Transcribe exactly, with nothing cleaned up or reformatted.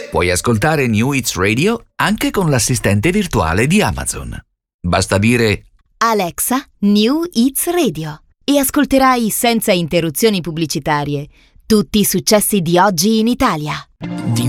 Puoi ascoltare New Hits Radio anche con l'assistente virtuale di Amazon. Basta dire Alexa, New Hits Radio e ascolterai senza interruzioni pubblicitarie tutti i successi di oggi in Italia. Di